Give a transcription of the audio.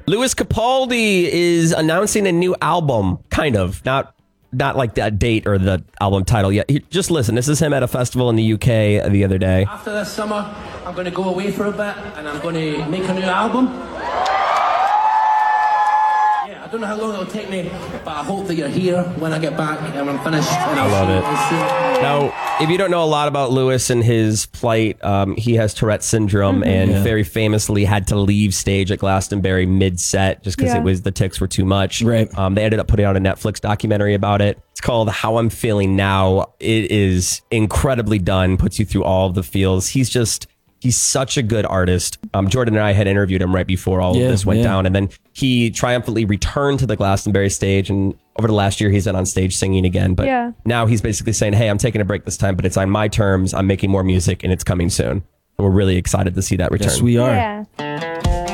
Lewis Capaldi is announcing a new album, kind of. Not like that date or the album title yet. Just listen. This is him at a festival in the UK the other day. After this summer, I'm going to go away for a bit and I'm going to make a new album. Yeah, I don't know how long it'll take me, but I hope that you're here when I get back and I'm finished. And I love it. Now, if you don't know a lot about Lewis and his plight, he has Tourette's syndrome and very famously had to leave stage at Glastonbury mid-set just because the tics were too much. Right. They ended up putting out a Netflix documentary about it. It's called How I'm Feeling Now. It is incredibly done, puts you through all of the feels. He's such a good artist. Jordan and I had interviewed him right before all of this went down. And then he triumphantly returned to the Glastonbury stage. And over the last year, he's been on stage singing again. But now he's basically saying, hey, I'm taking a break this time, but it's on my terms. I'm making more music and it's coming soon. We're really excited to see that return. Yes, we are. Yeah.